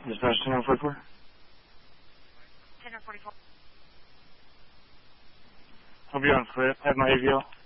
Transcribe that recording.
Dispatch 1044. 1044. Hope you're on clear. Have my AVL.